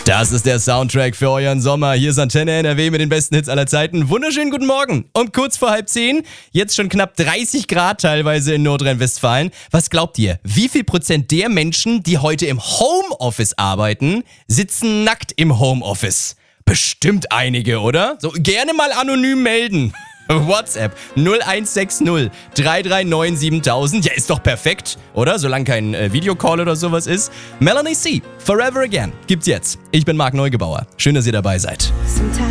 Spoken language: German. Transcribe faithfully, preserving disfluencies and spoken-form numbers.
Das ist der Soundtrack für euren Sommer. Hier ist Antenne N R W mit den besten Hits aller Zeiten. Wunderschönen guten Morgen. Um kurz vor halb zehn, jetzt schon knapp dreißig Grad teilweise in Nordrhein-Westfalen. Was glaubt ihr, wie viel Prozent der Menschen, die heute im Homeoffice arbeiten, sitzen nackt im Homeoffice? Bestimmt einige, oder? So, gerne mal anonym melden. WhatsApp null eins sechs null drei drei neun siebentausend. Ja, ist doch perfekt, oder? Solange kein äh, Videocall oder sowas ist. Melanie C. Forever Again gibt's jetzt. Ich bin Marc Neugebauer. Schön, dass ihr dabei seid.